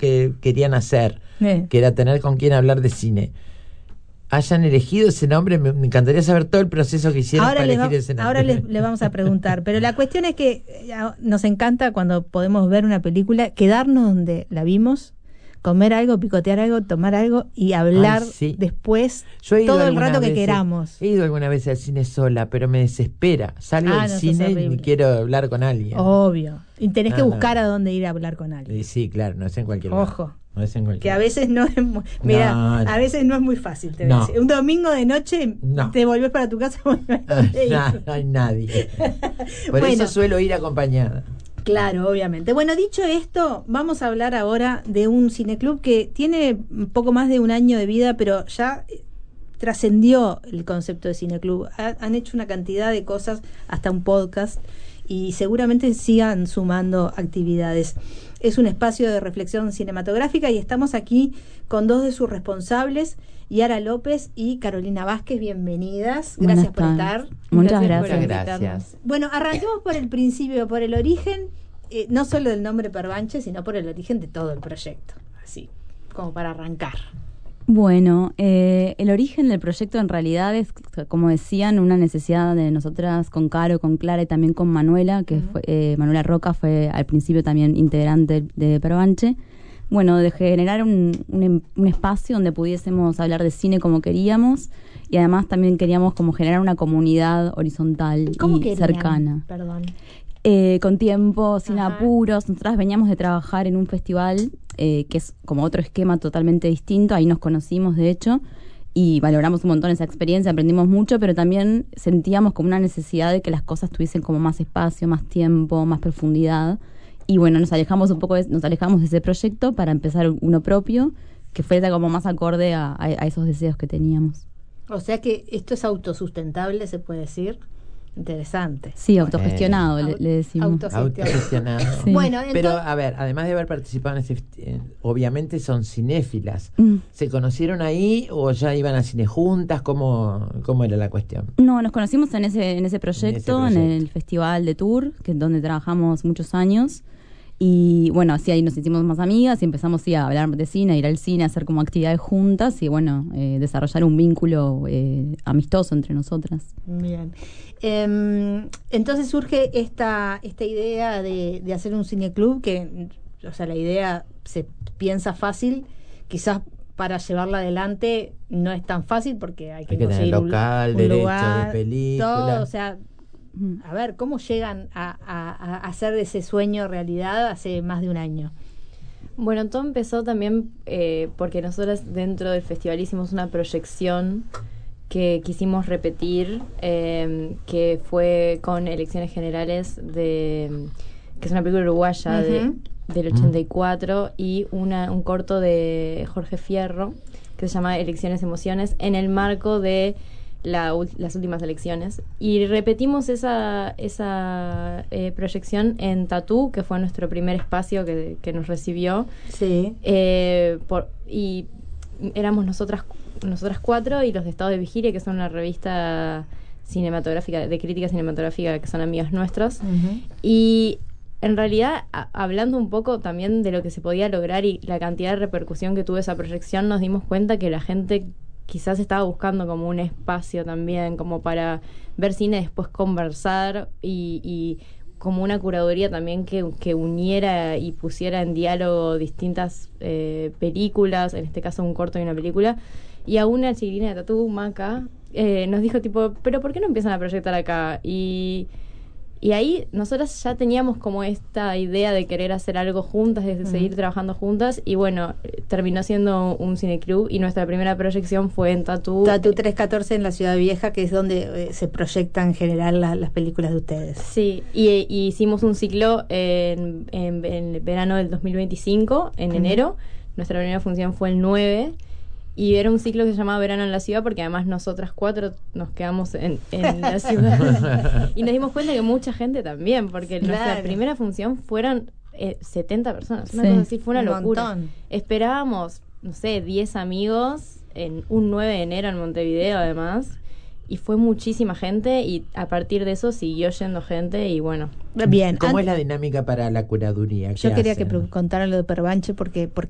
que querían hacer, que era tener con quién hablar de cine, hayan elegido ese nombre. Me encantaría saber todo el proceso que hicieron para elegir ese nombre. Ahora le vamos a preguntar, pero la cuestión es que nos encanta cuando podemos ver una película, quedarnos donde la vimos, comer algo, picotear algo, tomar algo y hablar después todo el rato que queramos. He ido alguna vez al cine sola, pero me desespera. Salgo del cine y quiero hablar con alguien. Obvio. Y tenés que buscar a dónde ir a hablar con alguien. Sí, claro, no es en cualquier lugar. Ojo. No es en cualquier que a veces no es a veces no es muy fácil, te voy a decir. Un domingo de noche te volvés para tu casa y no hay nadie. Por eso suelo ir acompañada. Claro, obviamente. Bueno, dicho esto, vamos a hablar ahora de un cineclub que tiene un poco más de un año de vida, pero ya trascendió el concepto de cineclub. Han hecho una cantidad de cosas, hasta un podcast, y seguramente sigan sumando actividades. Es un espacio de reflexión cinematográfica y estamos aquí con dos de sus responsables, Yara López y Carolina Vázquez. Bienvenidas. Gracias por estar. Muchas gracias. Bueno, arranquemos por el principio, por el origen, no solo del nombre Pervanche, sino por el origen de todo el proyecto. Así, como para arrancar. Bueno, el origen del proyecto en realidad es, como decían, una necesidad de nosotras con Caro, con Clara y también con Manuela, que fue, Manuela Roca fue al principio también integrante de Pervanche. Bueno, de generar un espacio donde pudiésemos hablar de cine como queríamos, y además también queríamos como generar una comunidad horizontal y cercana. Perdón. Con tiempo, sin apuros. Nosotras veníamos de trabajar en un festival que es como otro esquema totalmente distinto. Ahí nos conocimos, de hecho, y valoramos un montón esa experiencia, aprendimos mucho, pero también sentíamos como una necesidad de que las cosas tuviesen como más espacio, más tiempo, más profundidad. Y bueno, nos alejamos de ese proyecto para empezar uno propio, que fuera como más acorde a esos deseos que teníamos. O sea que esto es autosustentable, se puede decir. Interesante. Sí, autogestionado, le decimos. Autogestionado. Sí. Bueno, pero a ver, además de haber participado en ese, obviamente son cinéfilas. ¿Se conocieron ahí o ya iban a cine juntas? ¿Cómo era la cuestión? No, nos conocimos en ese proyecto, en el Festival de Tour, que es donde trabajamos muchos años. Y bueno, así ahí nos hicimos más amigas y empezamos a hablar de cine, a ir al cine, a hacer como actividades juntas y bueno, desarrollar un vínculo amistoso entre nosotras. Bien. Entonces surge esta idea de hacer un cineclub que, o sea, la idea se piensa fácil, quizás para llevarla adelante no es tan fácil porque hay que tener local, derecho de película, todo, o sea, a ver, ¿cómo llegan a hacer de ese sueño realidad hace más de un año? Bueno, todo empezó también porque nosotros dentro del festival hicimos una proyección que quisimos repetir, que fue con Elecciones Generales, que es una película uruguaya del 84, y un corto de Jorge Fierro que se llama Elecciones Emociones, en el marco de las últimas elecciones, y repetimos esa proyección en Tatú, que fue nuestro primer espacio que nos recibió. Sí. Y éramos nosotras cuatro y los de Estado de Vigilia, que son una revista cinematográfica, de crítica cinematográfica, que son amigos nuestros. Y en realidad, hablando un poco también de lo que se podía lograr y la cantidad de repercusión que tuvo esa proyección, nos dimos cuenta que la gente quizás estaba buscando como un espacio también, como para ver cine, después conversar y como una curaduría también que uniera y pusiera en diálogo distintas películas, en este caso un corto y una película. Y a una chiquilina de Tatú, Maca, nos dijo tipo, ¿pero por qué no empiezan a proyectar acá? Y ahí nosotras ya teníamos como esta idea de querer hacer algo juntas, de seguir trabajando juntas, y bueno, terminó siendo un cineclub, y nuestra primera proyección fue en Tatú 314 en la Ciudad Vieja, que es donde se proyectan en general las películas de ustedes. Sí, y hicimos un ciclo en verano del 2025, en enero. Nuestra primera función fue el 9, y era un ciclo que se llamaba Verano en la Ciudad, porque además nosotras cuatro nos quedamos en la ciudad. Y nos dimos cuenta que mucha gente también, porque nuestra primera función fueron 70 personas, una cosa así, fue una locura. Montón. Esperábamos, no sé, 10 amigos en un 9 de enero en Montevideo, además, y fue muchísima gente, y a partir de eso siguió yendo gente, y bueno. Bien. ¿Cómo es la dinámica para la curaduría? Yo quería que contara lo de Pervanche porque